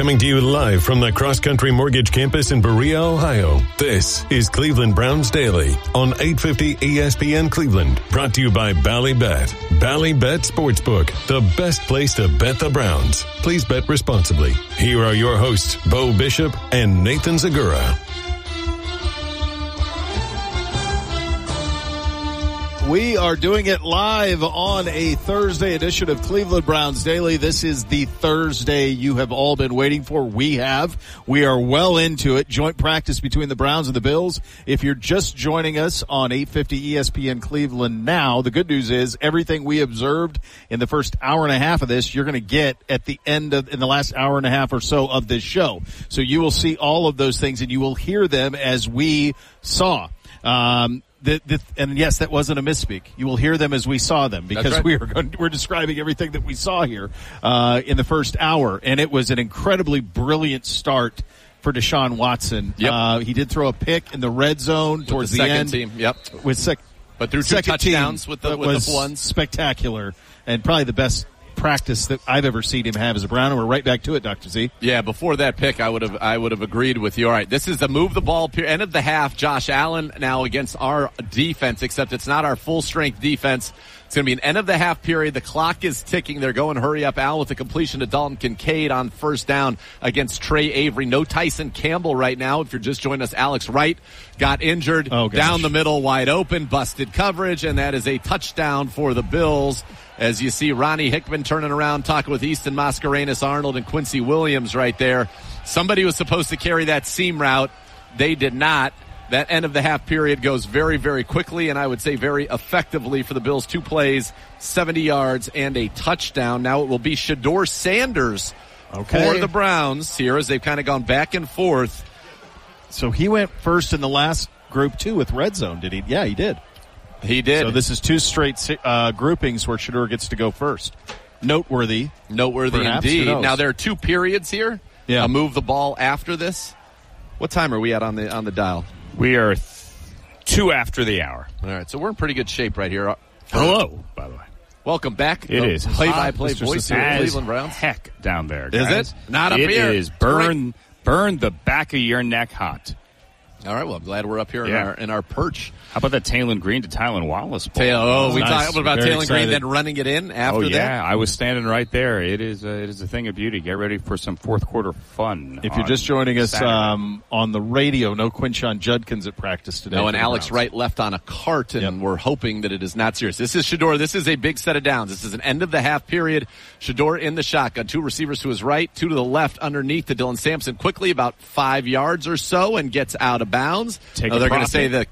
Coming to you live from the Cross Country Mortgage Campus in Berea, Ohio. This is Cleveland Browns Daily on 850 ESPN Cleveland. Brought to you by Ballybet. Ballybet Sportsbook, the best place to bet the Browns. Please bet responsibly. Here are your hosts, Bo Bishop and Nathan Zagura. We are doing it live on a Thursday edition of Cleveland Browns Daily. This is the Thursday you have all been waiting for. We have. We are well into it. Joint practice between the Browns and the Bills. If you're just joining us on 850 ESPN Cleveland now, the good news is everything we observed in the first hour and a half of this, you're going to get at the end of, in the last hour and a half or so of this show. So you will see all of those things and you will hear them as we saw. And yes, that wasn't a misspeak. You will hear them as we saw them because right. We're describing everything that we saw here in the first hour, and it was an incredibly brilliant start for Deshaun Watson. Yep. He did throw a pick in the red zone towards the end. Team. Yep. But threw two touchdowns with the ones. Spectacular and probably the best practice that I've ever seen him have as a Brown, and we're right back to it, Dr. Z. Yeah, before that pick, I would have agreed with you. All right, this is the move the ball end of the half. Josh Allen now against our defense, except it's not our full strength defense. It's going to be an end of the half period. The clock is ticking. They're going hurry up. Allen with the completion to Dalton Kincaid on first down against Trey Avery. No Tyson Campbell right now. If you're just joining us, Alex Wright got injured down the middle, wide open, busted coverage, and that is a touchdown for the Bills. As you see Ronnie Hickman turning around, talking with Easton Mascarenas, Arnold, and Quincy Williams right there. Somebody was supposed to carry that seam route. They did not. That end of the half period goes very, very quickly, and I would say very effectively for the Bills. 2 plays, 70 yards, and a touchdown. Now it will be Shedeur Sanders for the Browns here as they've kind of gone back and forth. So he went first in the last group, too, with red zone, did he? Yeah, he did. He did. So this is 2 straight groupings where Shedeur gets to go first. Noteworthy perhaps. Indeed. Now there are 2 periods here. Yeah. Move the ball after this. What time are we at on the dial? We are 2 after the hour. All right, so we're in pretty good shape right here. Hello, by the way. Welcome back. It is play-by-play voice of the Cleveland Browns. Heck down there, guys. Is it? Not up here. It is burn the back of your neck hot. All right, well, I'm glad we're up here in our perch. How about that Taylon Green to Tylan Wallace? We talked about Taylon Green then running it in after that? Oh, yeah, I was standing right there. It is a thing of beauty. Get ready for some fourth quarter fun. If you're just joining us on the radio, no Quinshon Judkins at practice today. No, and Alex Wright left on a cart, and we're hoping that it is not serious. This is Shedeur. This is a big set of downs. This is an end of the half period. Shedeur in the shotgun. 2 receivers to his right, 2 to the left underneath to Dylan Sampson quickly, about 5 yards or so, and gets out of bounds. They're going to say the